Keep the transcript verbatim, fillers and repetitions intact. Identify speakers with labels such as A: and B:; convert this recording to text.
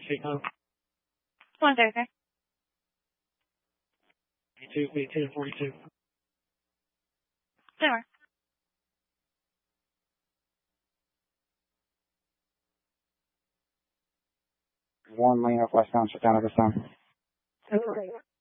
A: Speak now.
B: One thirty, sir.
A: two, eight, ten, forty-two.
B: Sure.
C: One lane of westbound, shut down at this time.
A: Okay.